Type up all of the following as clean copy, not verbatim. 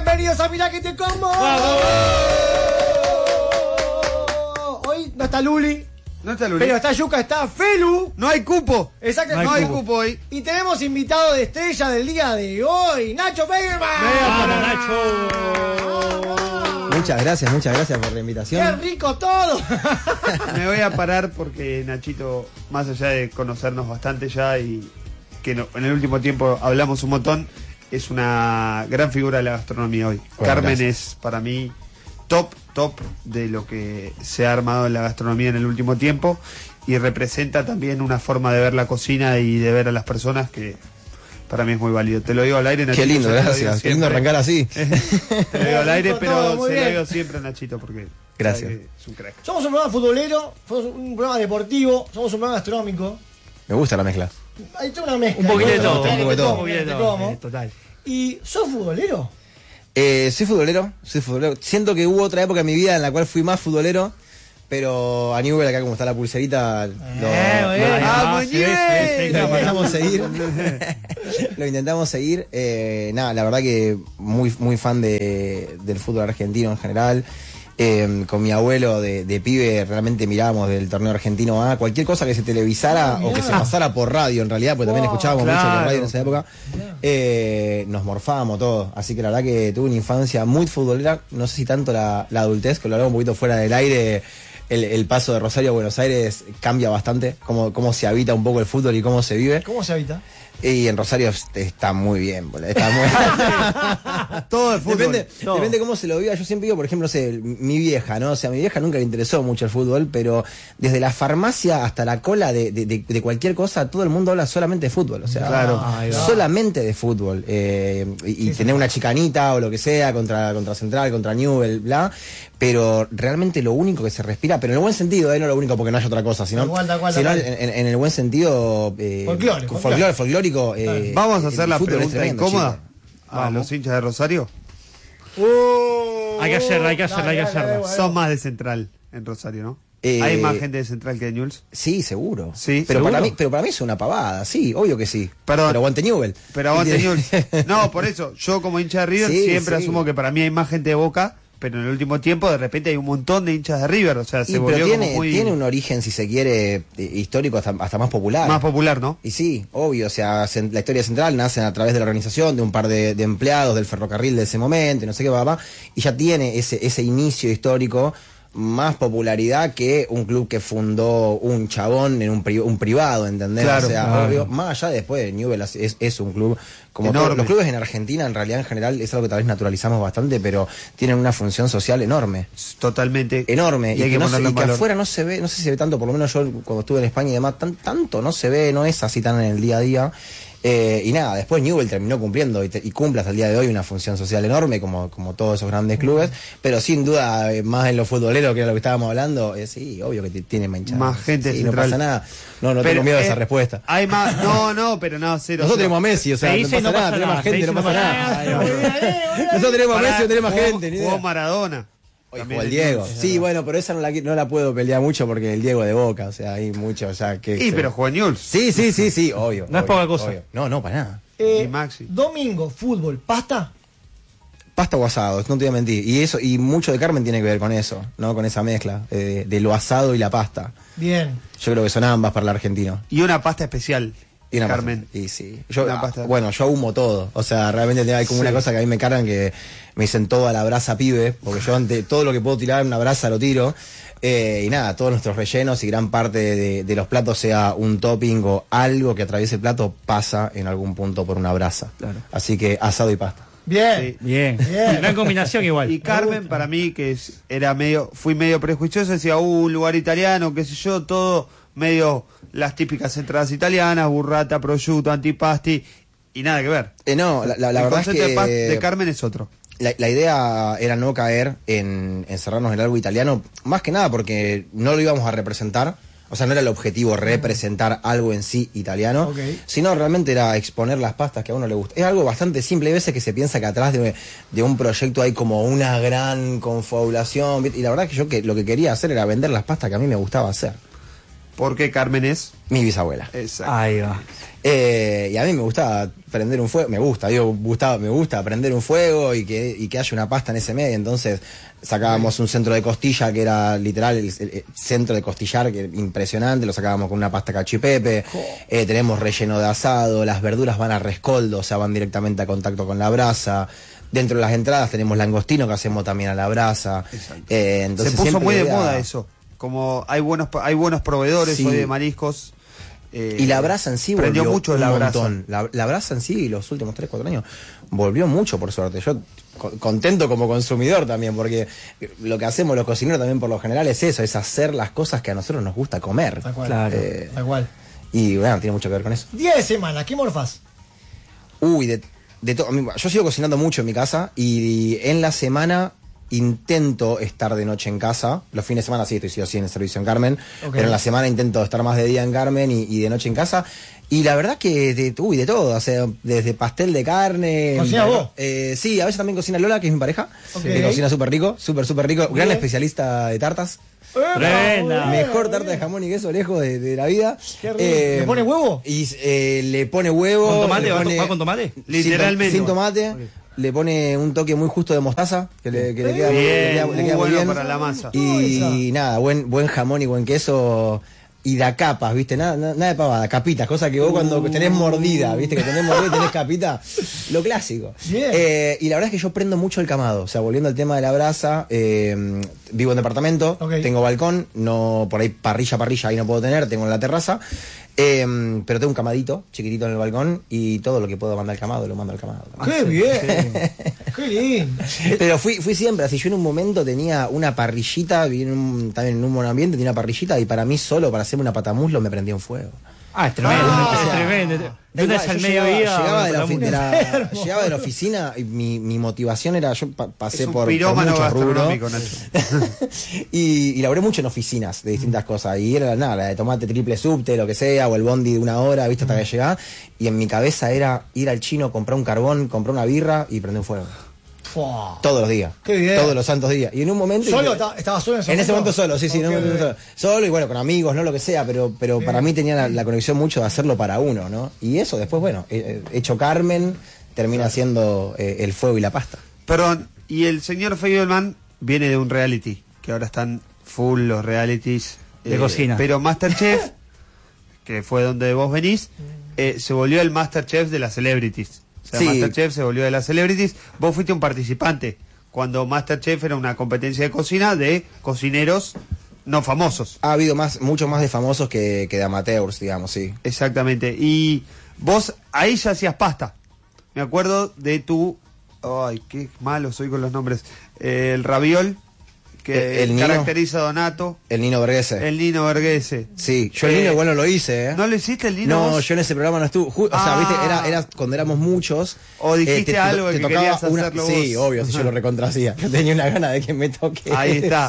Bienvenidos a Mirá que te como. Hoy no está Luli. No está Luli. Pero está Yuka, está Felu. No hay cupo. Exacto, No hay cupo hoy. Y tenemos invitado de estrella del día de hoy, Nacho Pegerman. ¡Vamos, Nacho! Muchas gracias por la invitación. ¡Qué rico todo! Me voy a parar porque Nachito, más allá de conocernos bastante ya y que en el último tiempo hablamos un montón, es una gran figura de la gastronomía hoy. Bueno, Carmen gracias. es para mí top de lo que se ha armado en la gastronomía en el último tiempo y representa también una forma de ver la cocina y de ver a las personas que para mí es muy válido. Te lo digo al aire, Nachito. Qué lindo, te lo digo gracias. Qué lindo siempre. arrancar así. Te lo digo al aire, Todo, pero muy se lo bien. digo siempre a Nachito porque Gracias. sabe que es un crack. Somos un programa futbolero, somos un programa deportivo, somos un programa gastronómico. Me gusta la mezcla. Hay toda una mezcla. Un poquito de ¿no? todo. Mirá que Un poco de te todo. como, mirá que te como. Total. ¿Y sos futbolero? Soy futbolero. Siento que hubo otra época en mi vida en la cual fui más futbolero, pero a Newell, acá como está la pulserita, ¡Vamos, Newell! lo intentamos seguir. Lo intentamos seguir. Nada, la verdad que muy fan del fútbol argentino en general. Con mi abuelo de pibe realmente mirábamos del torneo argentino A, cualquier cosa que se televisara o que se pasara por radio en realidad, porque también escuchábamos mucho por radio en esa época, nos morfábamos todo. Así que la verdad que tuve una infancia muy futbolera, no sé si tanto la adultez, que lo hablamos un poquito fuera del aire. El paso de Rosario a Buenos Aires cambia bastante, cómo se habita un poco el fútbol y cómo se vive. ¿Cómo se habita? Y en Rosario está muy bien, boludo. Está muy... Todo el fútbol. Depende cómo se lo viva. Yo siempre digo, por ejemplo, no sé, mi vieja, ¿no? O sea, a mi vieja nunca le interesó mucho el fútbol, pero desde la farmacia hasta la cola de cualquier cosa, todo el mundo habla solamente de fútbol. O sea, Claro. solamente de fútbol. Y tener una chicanita o lo que sea contra Central, contra Newell, bla. Pero realmente lo único que se respira, pero en el buen sentido, no lo único porque no hay otra cosa, sino, Tal cual. en el buen sentido folclórico. Vamos a hacer el la fútbol es pregunta tremendo, incómoda chicos. a los hinchas de Rosario. Hay que hacerla. Dale, Son más de Central en Rosario, ¿no? Eh, Hay más gente de Central que de Newell's. Sí, seguro. Sí, pero ¿seguro? para mí es una pavada, sí, obvio que sí. Perdón. Pero aguante Newell. Pero aguante Newell's. No, por eso, yo como hincha de River Sí, siempre sí. asumo que para mí hay más gente de Boca, pero en el último tiempo de repente hay un montón de hinchas de River, o sea, se Pero volvió tiene, como muy tiene un origen, si se quiere, histórico hasta más popular. más popular, ¿no? Y sí, obvio, o sea, la historia central nace a través de la organización de un par de empleados del ferrocarril de ese momento, y no sé qué, y ya tiene ese inicio histórico, más popularidad que un club que fundó un chabón en un privado, ¿entendés? Claro, o sea, claro. obvio, más allá después de Newell es un club como Enorme. todos los clubes en Argentina, en realidad en general es algo que tal vez naturalizamos bastante, pero tienen una función social enorme. Totalmente. Enorme, Y hay que ponerlo en que valor. afuera no se ve, no sé si se ve tanto, por lo menos yo cuando estuve en España y demás, tanto no se ve, no es así tan en el día a día. Y nada, después Newell terminó cumpliendo y cumple hasta el día de hoy una función social enorme, como todos esos grandes clubes, pero sin duda, más en lo futbolero que era lo que estábamos hablando, sí, obvio que tiene más hinchada. Más gente sí, no central. pasa nada. No Pero, tengo miedo de esa respuesta. Hay más, pero no, cero. Nosotros tenemos a Messi, o sea, Se no dice pasa no nada, pasa tenemos nada, gente, se no dice pasa no nada. pasa nada. Nosotros tenemos a Messi, no tenemos gente, ni idea. Jugó Maradona. Hoy También jugó el el Diego. Diego. Sí, bueno, pero esa no la puedo pelear mucho porque el Diego de Boca, o sea, hay mucho, o sea, que... Y pero jugó en Newell's. Sí, obvio. No es obvio, poca cosa. obvio. No, para nada. Y Maxi. Domingo, fútbol, pasta. Pasta o asado, no te voy a mentir. Y mucho de Carmen tiene que ver con eso, ¿no? Con esa mezcla de lo asado y la pasta. Bien. Yo creo que son ambas para el argentino. Y una pasta especial. Y una Carmen. pasta. Y sí. Una pasta. Bueno, yo ahumo todo. O sea, realmente hay como una cosa que a mí me cargan que me dicen todo a la brasa pibe, porque yo ante todo lo que puedo tirar en una brasa lo tiro. Y nada, todos nuestros rellenos y gran parte de los platos sea un topping o algo que atraviese el plato pasa en algún punto por una brasa. Claro. Así que asado y pasta. Bien. Sí. Bien. Gran combinación igual. Y Carmen, para mí, que fui medio prejuicioso, decía, un lugar italiano, qué sé yo, todo medio las típicas entradas italianas, burrata, prosciutto, antipasti, y nada que ver. No, la El verdad es concepto que... de Carmen es otro. La idea era no caer en encerrarnos en algo italiano, más que nada porque no lo íbamos a representar, o sea, no era el objetivo representar algo en sí italiano, Ok. sino realmente era exponer las pastas que a uno le gusta. Es algo bastante simple, hay veces que se piensa que atrás de un proyecto hay como una gran confabulación, y la verdad es que yo lo que quería hacer era vender las pastas que a mí me gustaba hacer. Porque Carmen es... Mi bisabuela. Exacto. Ahí va. Y a mí me gustaba prender un fuego, me gusta prender un fuego y que haya una pasta en ese medio. Entonces sacábamos un centro de costilla que era literal el centro de costillar, que impresionante, lo sacábamos con una pasta cacio y pepe. Tenemos relleno de asado, las verduras van a rescoldo, o sea, van directamente a contacto con la brasa. Dentro de las entradas tenemos langostino que hacemos también a la brasa. Entonces se puso muy de había... moda eso. Como hay buenos proveedores Sí. hoy de mariscos. Y la brasa en sí prendió volvió mucho un la montón. La brasa en sí, los últimos 3, 4 años, volvió mucho, por suerte. Yo contento como consumidor también, porque lo que hacemos los cocineros también por lo general es eso, es hacer las cosas que a nosotros nos gusta comer. Tal cual. Claro. Tal cual. Y bueno, tiene mucho que ver con eso. Día de semana, ¿qué morfás? Uy, de todo. Yo sigo cocinando mucho en mi casa y en la semana intento estar de noche en casa. Los fines de semana sí estoy así en el servicio en Carmen, pero en la semana intento estar más de día en Carmen y de noche en casa. Y la verdad que de todo, o sea, desde pastel de carne. ¿Cocinas vos? Sí, a veces también cocina Lola, que es mi pareja, que cocina súper rico, súper rico, gran especialista de tartas. Tremenda. Mejor tarta de jamón y queso lejos de la vida. Qué rico. ¿Le pone huevo? Y le pone huevo. ¿Con tomate? le ¿Va pone- con tomate? Literalmente. Sin tomate. Le pone un toque muy justo de mostaza, que le queda, Bien, le queda muy muy bueno bien. para la masa. Y nada, buen jamón y buen queso. Y da capas, ¿viste? Nada de pavada, capitas, cosa que vos cuando tenés mordida, ¿viste? Que tenés mordida y tenés capita, lo clásico. Bien. Y la verdad es que yo prendo mucho el camado, o sea, volviendo al tema de la brasa, vivo en departamento, Ok. tengo balcón, no por ahí parrilla ahí no puedo tener, tengo en la terraza, pero tengo un camadito chiquitito en el balcón y todo lo que puedo mandar al camado, lo mando al camado. ¡Qué bien! ¡Qué lindo! Pero fui siempre así. Yo en un momento tenía una parrillita, también en un buen ambiente, tenía una parrillita y para mí solo, para hacerme una patamuslo, me prendía un fuego. Ah, es tremendo, es tremendo. De una vez al mediodía. Llegaba Enfermo. llegaba de la oficina y mi motivación era, yo pasé Es un por pirómano muchos rubros gastronómico, Nacho. y laburé mucho en oficinas de distintas cosas. Y era nada, la de tomate triple subte, lo que sea, o el bondi de 1 hora, viste, hasta que llegaba. Y en mi cabeza era ir al chino, comprar un carbón, comprar una birra y prender un fuego. Fua. Todos los días. Qué bien. Todos los santos días. Y en un momento. ¿Solo? ¿Estaba solo en ese momento? En ese momento solo, sí, Ok, en un momento ok. solo. Solo y bueno, con amigos, no lo que sea, pero para mí tenía la conexión mucho de hacerlo para uno, ¿no? Y eso después, bueno, hecho Carmen, termina siendo el fuego y la pasta. Perdón, y el señor Feigelman viene de un reality, que ahora están full los realities. De cocina. Pero Masterchef, que fue donde vos venís, se volvió el Masterchef de las celebrities. O sea, Sí. Masterchef se volvió de las celebrities. Vos fuiste un participante, cuando Masterchef era una competencia de cocina de cocineros no famosos. Ha habido mucho más de famosos que de amateurs, digamos, sí. Exactamente. Y vos ahí ya hacías pasta. Me acuerdo de tu... Ay, qué malo soy con los nombres. El raviol, que El Nino. caracteriza a Donato. El Nino Vergese. El Nino Vergese. Sí, yo el Nino igual no lo hice, ¿eh? ¿No lo hiciste el Nino? No, vos? yo en ese programa no estuve. O sea, viste, era cuando éramos muchos. O dijiste algo que tocaba querías hacerlo Sí, vos. obvio, si yo lo recontracía. Yo tenía una gana de que me toque. Ahí está.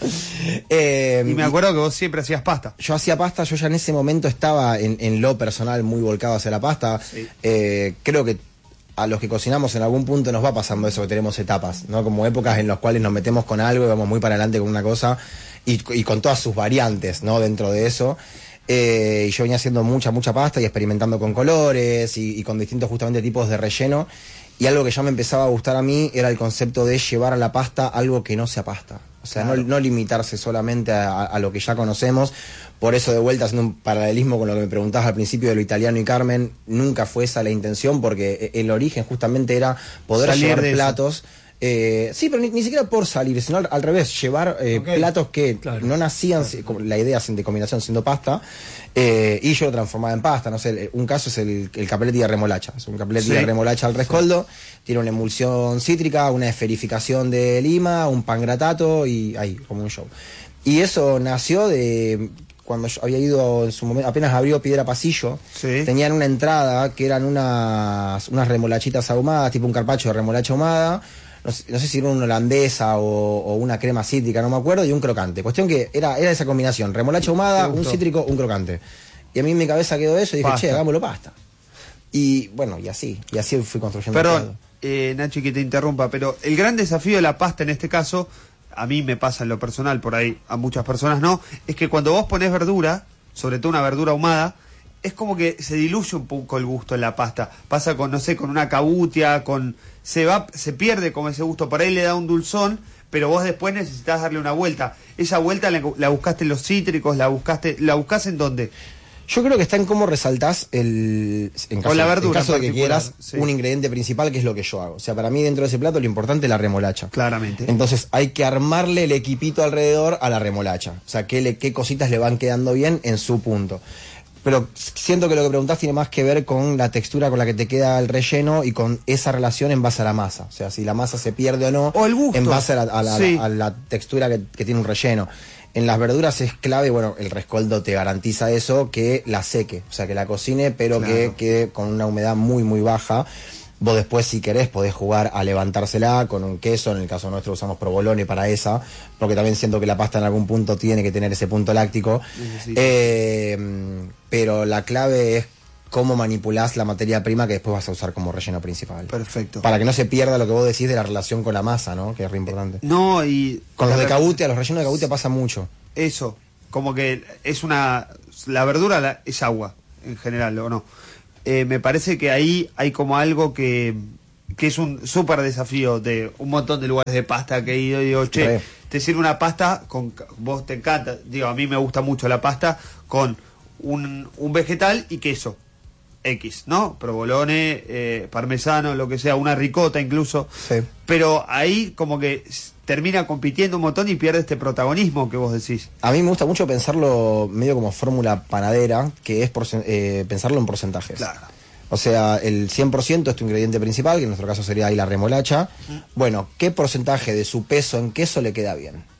eso. Y me acuerdo que vos siempre hacías pasta. Yo hacía pasta, yo ya en ese momento estaba en lo personal muy volcado hacia la pasta. Sí. Creo que a los que cocinamos en algún punto nos va pasando eso, que tenemos etapas, ¿no? Como épocas en las cuales nos metemos con algo y vamos muy para adelante con una cosa y con todas sus variantes, ¿no? Dentro de eso. Y yo venía haciendo mucha pasta y experimentando con colores y con distintos justamente tipos de relleno. Y algo que ya me empezaba a gustar a mí era el concepto de llevar a la pasta algo que no sea pasta. O sea, Claro. no limitarse solamente a lo que ya conocemos. Por eso, de vuelta, haciendo un paralelismo con lo que me preguntabas al principio de lo italiano y Carmen, nunca fue esa la intención, porque el origen justamente era poder Salir llevar de eso. platos. Sí, pero ni siquiera por salir, sino al revés, llevar Ok. platos que Claro. no nacían, la idea de combinación siendo pasta, y yo lo transformaba en pasta. No sé, un caso es el capelletti de remolacha. Es un capelletti Sí. de remolacha al rescoldo, tiene una emulsión cítrica, una esferificación de lima, un pangratato y ahí, como un show. Y eso nació de cuando yo había ido en su momento, apenas abrió Piedra Pasillo, Sí. tenían una entrada que eran unas remolachitas ahumadas, tipo un carpaccio de remolacha ahumada, no sé si era una holandesa o una crema cítrica, no me acuerdo, y un crocante. Cuestión que era esa combinación, remolacha ahumada, Me un gustó. cítrico, un crocante. Y a mí en mi cabeza quedó eso y dije, Pasta. che, hagámoslo pasta. Y bueno, y así fui construyendo Perdón, todo. Nachi, que te interrumpa, pero el gran desafío de la pasta en este caso, a mí me pasa en lo personal, por ahí a muchas personas no, es que cuando vos ponés verdura, sobre todo una verdura ahumada, es como que se diluye un poco el gusto en la pasta. Pasa con, no sé, con una cabutia, se pierde como ese gusto. Por ahí le da un dulzón, pero vos después necesitas darle una vuelta. Esa vuelta la buscaste en los cítricos, la buscás en dónde. Yo creo que está en cómo resaltás en caso de que quieras un ingrediente principal, que es lo que yo hago. O sea, para mí dentro de ese plato lo importante es la remolacha. Claramente. Entonces hay que armarle el equipito alrededor a la remolacha. O sea, qué cositas le van quedando bien en su punto. Pero siento que lo que preguntás tiene más que ver con la textura con la que te queda el relleno y con esa relación en base a la masa. O sea, si la masa se pierde o no, o el gusto, en base a la textura que tiene un relleno. En las verduras es clave, bueno, el rescoldo te garantiza eso, que la seque, o sea, que la cocine, pero claro, que quede con una humedad muy, muy baja. Vos después, si querés, podés jugar a levantársela con un queso. En el caso nuestro usamos provolone para esa, porque también siento que la pasta en algún punto tiene que tener ese punto láctico. Pero la clave es cómo manipulás la materia prima que después vas a usar como relleno principal. Perfecto. Para que no se pierda lo que vos decís de la relación con la masa, ¿no? Que es re importante. No, y... Con los de cabutia, los rellenos de cabutia pasa mucho. Eso, como que es la verdura es agua, en general, ¿o no? Me parece que ahí hay como algo que es un súper desafío de un montón de lugares de pasta que he ido y digo, che, te sirve una pasta, vos te encanta, digo, a mí me gusta mucho la pasta, con un vegetal y queso. X, ¿no? Provolone, parmesano, lo que sea, una ricota incluso. Sí. Pero ahí como que termina compitiendo un montón y pierde este protagonismo que vos decís. A mí me gusta mucho pensarlo medio como fórmula panadera, que es pensarlo en porcentajes. Claro. O sea, el 100% es tu ingrediente principal, que en nuestro caso sería ahí la remolacha. Bueno, ¿qué porcentaje de su peso en queso le queda bien?